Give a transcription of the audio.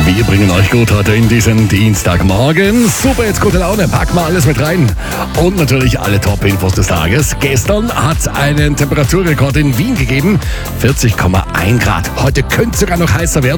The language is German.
Wir bringen euch gut heute in diesen Dienstagmorgen. Super, jetzt gute Laune, packen wir alles mit rein. Und natürlich alle Top-Infos des Tages. Gestern hat es einen Temperaturrekord in Wien gegeben, 40,1 Grad. Heute könnte es sogar noch heißer werden.